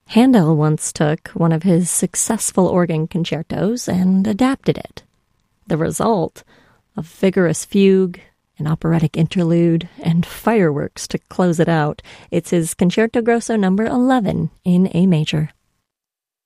Handel once took one of his successful organ concertos and adapted it. The result? A vigorous fugue, an operatic interlude, and fireworks to close it out. It's his Concerto Grosso No. 11 in A major.